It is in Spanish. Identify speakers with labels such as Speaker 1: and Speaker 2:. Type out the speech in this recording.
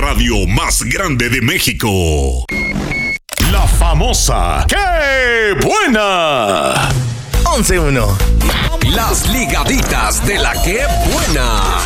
Speaker 1: radio más grande de México.
Speaker 2: La famosa ¡Qué buena!
Speaker 3: 11-1.
Speaker 4: Las ligaditas de la Qué Buena.